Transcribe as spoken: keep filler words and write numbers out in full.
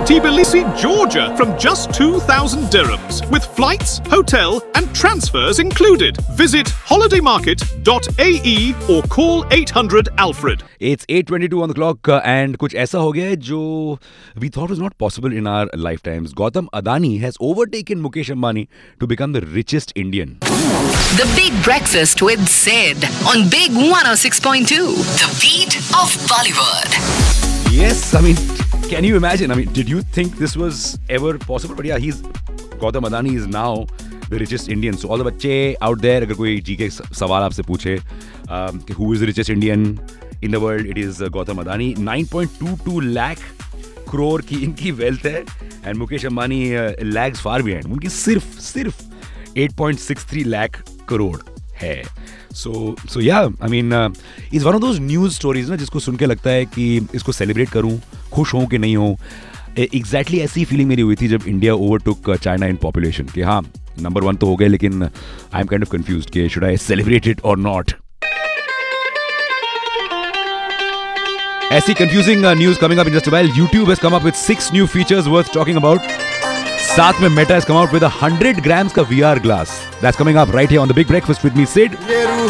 Tbilisi, Georgia from just two thousand dirhams with flights, hotel and transfers included. Visit holiday market dot a e or call eight hundred Alfred. It's eight twenty-two on the clock uh, and कुछ ऐसा हो गया है जो we thought was not possible in our lifetimes. Gautam Adani has overtaken Mukesh Ambani to become the richest Indian. The Big Breakfast with Sid on Big one oh six point two. The beat of Bollywood. Yes, I mean, can you imagine? I mean, did you think this was ever possible? But yeah, he's Gautam Adani is now the richest Indian. So all the बच्चे out there, अगर कोई जी के सवाल आपसे पूछे um, कि who is the richest Indian in the world, it is uh, Gautam Adani. nine point two two lakh crore की इनकी wealth है and Mukesh Ambani uh, lags far behind. उनकी सिर्फ सिर्फ eight point six three lakh crore है. So so yeah, I mean, uh, it's one of those news stories ना जिसको सुन के लगता है कि इसको सेलिब्रेट करूँ, खुश हूँ कि नहीं हूँ. एग्जैक्टली ऐसी फीलिंग मेरी हुई थी जब India overtook China in population कि हाँ नंबर वन तो हो गए, लेकिन I am kind of confused कि शुड आई सेलिब्रेट इट और नॉट. ऐसी confusing news coming up in just a while. YouTube has come up with six new features worth talking about. साथ में Meta has come out with a one hundred grams का V R glass. That's coming up right here on the Big Breakfast with me, Sid.